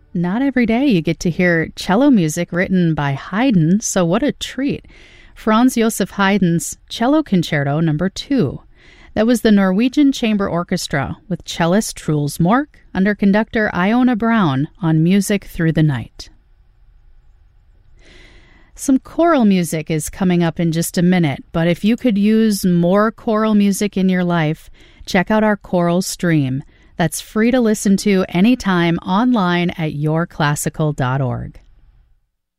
Not every day you get to hear cello music written by Haydn, so what a treat. Franz Joseph Haydn's Cello Concerto No. 2. That was the Norwegian Chamber Orchestra with cellist Truls Mork under conductor Iona Brown on Music Through the Night. Some choral music is coming up in just a minute, but if you could use more choral music in your life, check out our choral stream. That's free to listen to anytime online at yourclassical.org.